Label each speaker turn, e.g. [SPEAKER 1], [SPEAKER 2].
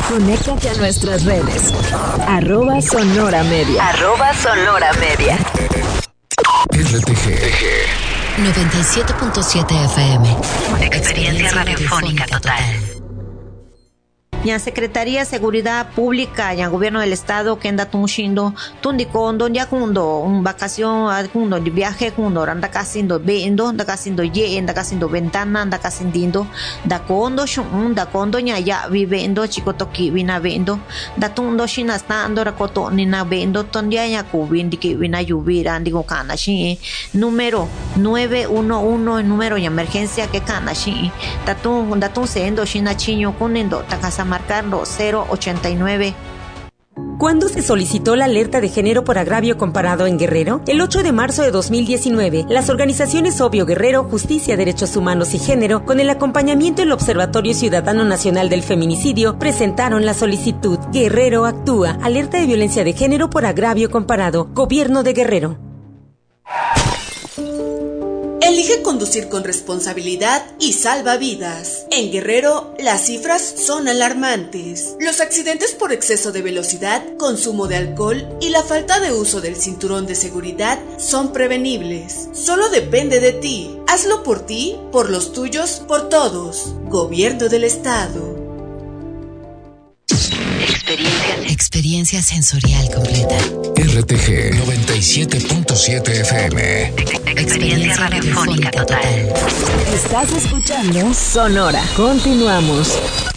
[SPEAKER 1] Conéctate a nuestras redes. @Sonora Media. @Sonora Media.
[SPEAKER 2] RTG
[SPEAKER 3] 97.7 FM. Experiencia radiofónica total.
[SPEAKER 4] Ya Secretaría de Seguridad Pública ya Gobierno del Estado que anda tunchindo tundikondo ya kundo un vacación kundo de viaje kundo anda casindo vendo anda casindo ye anda casindo ventana anda casindindo da kondo shun da kondo ya vivendo chico toki vina vendo da tundo shina stando rakoto ni na vendo tondia ya kubindi que vina lluvira digo kana shi número 911 el número de emergencia que kana shi da tun sendo shina chiño kunendo takasa marcarlo 089.
[SPEAKER 5] ¿Cuándo se solicitó la alerta de género por agravio comparado en Guerrero? El 8 de marzo de 2019, las organizaciones Obvio Guerrero, Justicia, Derechos Humanos y Género, con el acompañamiento del Observatorio Ciudadano Nacional del Feminicidio, presentaron la solicitud Guerrero Actúa, alerta de violencia de género por agravio comparado, Gobierno de Guerrero.
[SPEAKER 6] Elige conducir con responsabilidad y salva vidas. En Guerrero, las cifras son alarmantes. Los accidentes por exceso de velocidad, consumo de alcohol y la falta de uso del cinturón de seguridad son prevenibles. Solo depende de ti. Hazlo por ti, por los tuyos, por todos. Gobierno del Estado.
[SPEAKER 3] Experiencia sensorial completa.
[SPEAKER 2] RTG 97.7 FM.
[SPEAKER 3] Experiencia radiofónica total.
[SPEAKER 1] Estás escuchando Sonora. Continuamos.